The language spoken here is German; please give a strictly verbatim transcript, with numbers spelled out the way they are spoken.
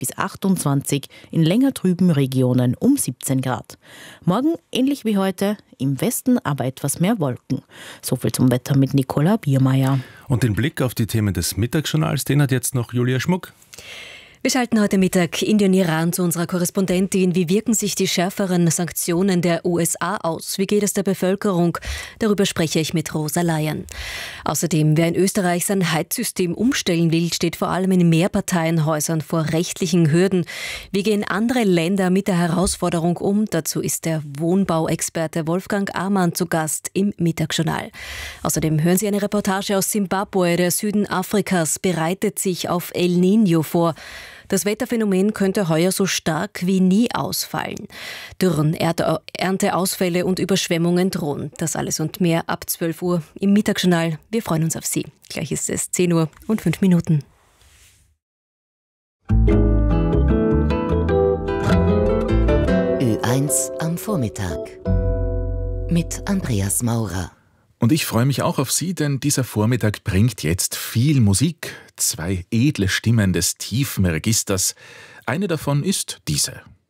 bis achtundzwanzig, in länger trüben Regionen um siebzehn Grad. Morgen ähnlich wie heute, im Westen aber etwas mehr Wolken. Soviel zum Wetter mit Nicola Biermeier. Und den Blick auf die Themen des Mittagsjournals, den hat jetzt noch Julia Schmuck. Wir schalten heute Mittag Indien, Iran zu unserer Korrespondentin. Wie wirken sich die schärferen Sanktionen der U S A aus? Wie geht es der Bevölkerung? Darüber spreche ich mit Rosa Laien. Außerdem, wer in Österreich sein Heizsystem umstellen will, steht vor allem in Mehrparteienhäusern vor rechtlichen Hürden. Wie gehen andere Länder mit der Herausforderung um? Dazu ist der Wohnbauexperte Wolfgang Amann zu Gast im Mittagsjournal. Außerdem hören Sie eine Reportage aus Simbabwe. Der Süden Afrikas bereitet sich auf El Niño vor. Das Wetterphänomen könnte heuer so stark wie nie ausfallen. Dürren, Erde- Ernteausfälle und Überschwemmungen drohen. Das alles und mehr ab zwölf Uhr im Mittagsjournal. Wir freuen uns auf Sie. Gleich ist es zehn Uhr und fünf Minuten. Ö eins am Vormittag mit Andreas Maurer. Und ich freue mich auch auf Sie, denn dieser Vormittag bringt jetzt viel Musik. Zwei edle Stimmen des tiefen Registers. Eine davon ist diese.